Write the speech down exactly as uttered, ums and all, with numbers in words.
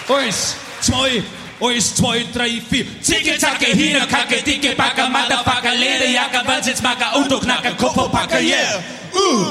Eins, zwei, eins, zwei, drei, vier. Zicke, zacke, Hine, Kacke, dicke Backe, Motherfucker, Lederjacke, Walzitzmacker, Autoknacker, Kopfpacker, yeah. Uh.